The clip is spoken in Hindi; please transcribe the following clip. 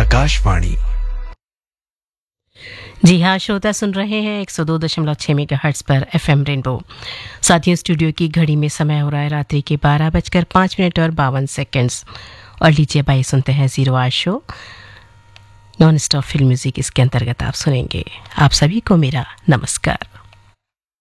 आकाशवाणी। जी हाँ, श्रोता सुन रहे हैं 102.6 मेगाहर्ट्ज़ पर एफएम रेनबो। साथियों, स्टूडियो की घड़ी में समय हो रहा है रात्रि के 12:05 और 52 सेकंड्स। और लीजिए भाई, सुनते हैं zero hour show non stop film music. इसके अंतर्गत आप सुनेंगे। आप सभी को मेरा नमस्कार।